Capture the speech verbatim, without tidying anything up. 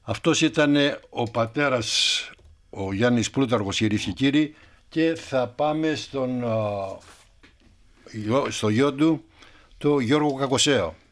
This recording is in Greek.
Αυτός ήταν ο πατέρας, ο Γιάννης Πλούταρχος, κυρίες και κύριοι, και θα πάμε στον, στο γιο του, το Γιώργο Κακοσέο.